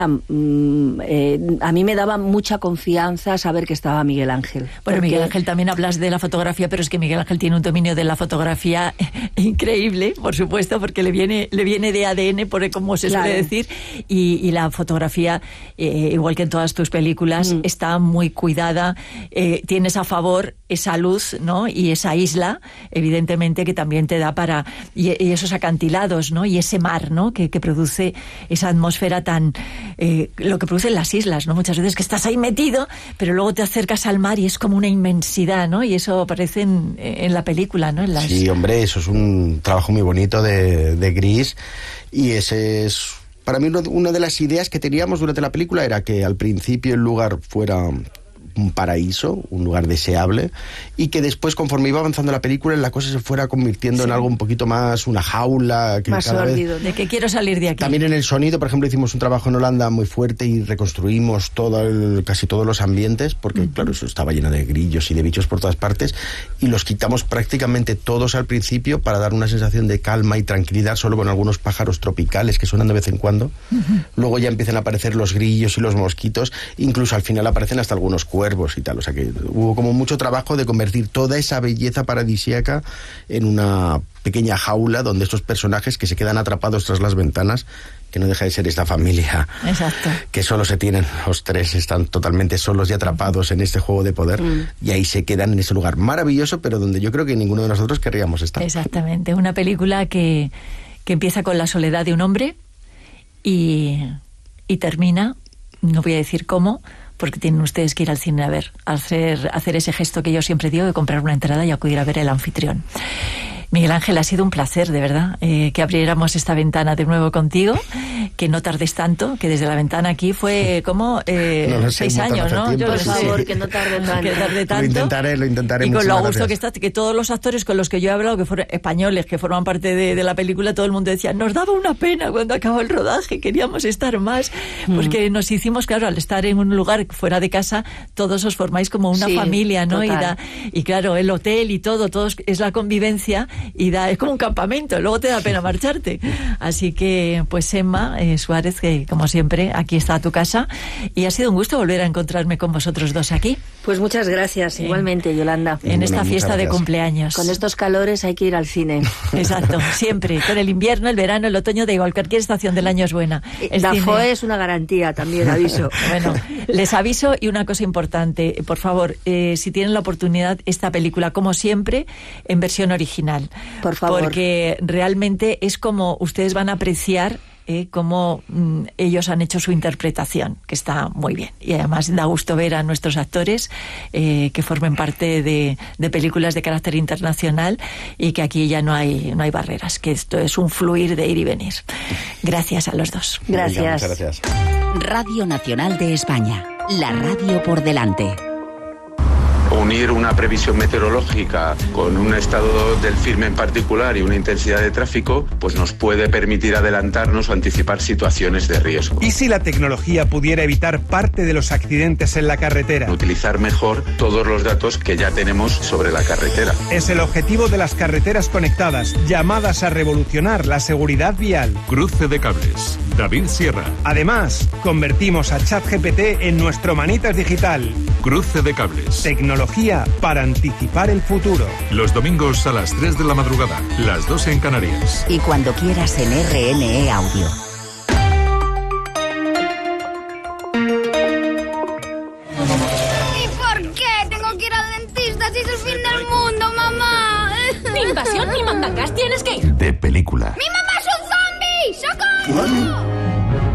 a mí me daba mucha confianza saber que estaba Miguel Ángel. Bueno, porque... Miguel Ángel, también hablas de la fotografía, pero es que Miguel Ángel tiene un dominio de la fotografía increíble, por supuesto, porque le viene de ADN, por como se suele decir, y la fotografía, igual que en todas tus películas, está muy cuidada. Tienes a favor esa luz, ¿no? Y esa isla, evidentemente, que también te da para... Y esos acantilados, ¿no? Y ese mar, ¿no? Que produce esa atmósfera tan... lo que producen las islas, ¿no? Muchas veces que estás ahí metido, pero luego te acercas al mar y es como una inmensidad, ¿no? Y eso aparece en la película, ¿no? Sí, hombre, eso es un trabajo muy bonito de Gris, y ese es... Para mí una de las ideas que teníamos durante la película era que al principio el lugar fuera un paraíso, un lugar deseable, y que después, conforme iba avanzando la película, la cosa se fuera convirtiendo en algo un poquito más, una jaula, que más cada sórdido, vez... de que quiero salir de aquí. También en el sonido, por ejemplo, hicimos un trabajo en Holanda muy fuerte y reconstruimos casi todos los ambientes, porque claro, eso estaba lleno de grillos y de bichos por todas partes, y los quitamos prácticamente todos al principio para dar una sensación de calma y tranquilidad, solo con algunos pájaros tropicales que suenan de vez en cuando. Luego ya empiezan a aparecer los grillos y los mosquitos, incluso al final aparecen hasta algunos cuervos y tal, o sea que hubo como mucho trabajo de convertir toda esa belleza paradisíaca en una pequeña jaula donde estos personajes que se quedan atrapados tras las ventanas, que no deja de ser esta familia. Exacto. Que solo se tienen, los tres están totalmente solos y atrapados en este juego de poder, y ahí se quedan en ese lugar maravilloso, pero donde yo creo que ninguno de nosotros querríamos estar. Exactamente, una película que empieza con la soledad de un hombre y termina, no voy a decir cómo, porque tienen ustedes que ir al cine a ver, hacer ese gesto que yo siempre digo, de comprar una entrada y acudir a ver El Anfitrión. Miguel Ángel, ha sido un placer, de verdad, que abriéramos esta ventana de nuevo contigo, que no tardes tanto, que desde la ventana aquí fue como 6 años, ¿no? Por favor, que no tarde tanto. Lo intentaré. Y con lo a gusto gracias. que estás, que todos los actores con los que yo he hablado, que fueron españoles, que forman parte de la película, todo el mundo decía, nos daba una pena cuando acabó el rodaje, queríamos estar más, porque nos hicimos, claro, al estar en un lugar fuera de casa, todos os formáis como una familia, ¿no? Y claro, el hotel y todo es la convivencia, y es como un campamento, luego te da pena marcharte. Así que, pues Emma Suárez, que como siempre, aquí está a tu casa, y ha sido un gusto volver a encontrarme con vosotros dos aquí. Pues muchas gracias, igualmente, Yolanda. En esta fiesta de cumpleaños. Con estos calores hay que ir al cine. Exacto, siempre. Con el invierno, el verano, el otoño, da igual, cualquier estación del año es buena. Dafoe es una garantía, también aviso. Bueno, les aviso, y una cosa importante, por favor, si tienen la oportunidad, esta película, como siempre, en versión original. Por favor. Porque realmente es como ustedes van a apreciar cómo ellos han hecho su interpretación, que está muy bien. Y además da gusto ver a nuestros actores que formen parte de películas de carácter internacional, y que aquí ya no hay barreras, que esto es un fluir de ir y venir. Gracias a los dos. Gracias. Venga, muchas gracias. Radio Nacional de España, la radio por delante. Unir una previsión meteorológica con un estado del firme en particular y una intensidad de tráfico, pues nos puede permitir adelantarnos o anticipar situaciones de riesgo. ¿Y si la tecnología pudiera evitar parte de los accidentes en la carretera? Utilizar mejor todos los datos que ya tenemos sobre la carretera. Es el objetivo de las carreteras conectadas, llamadas a revolucionar la seguridad vial. Cruce de cables. David Sierra. Además, convertimos a ChatGPT en nuestro manitas digital. Cruce de cables. Tecnología para anticipar el futuro. Los domingos a las 3 de la madrugada, las 2 en Canarias. Y cuando quieras en RNE Audio. ¿Y por qué tengo que ir al dentista si es el fin del mundo, mamá? Ni invasión ni mandangas, tienes que ir. De película. ¡Mi mamá es un zombie! ¡Socorro!